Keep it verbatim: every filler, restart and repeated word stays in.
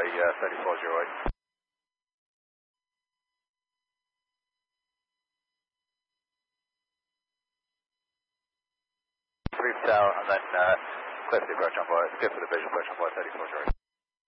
uh, thirty-four zero eight. Three tower, and then uh, clear for the approach on board, clear for the visual approach on board thirty-four zero eight.